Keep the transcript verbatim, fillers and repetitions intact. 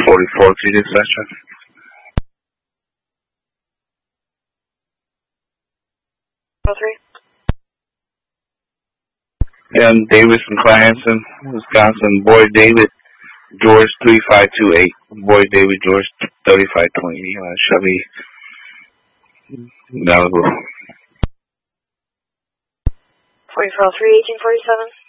forty-four to dispatcher. three. And Davis and Clarkson, Wisconsin. Boyd David, George three five two eight. Boyd David, George thirty-five twenty. Uh, Chevy Malibu. forty-four three, eighteen forty-seven.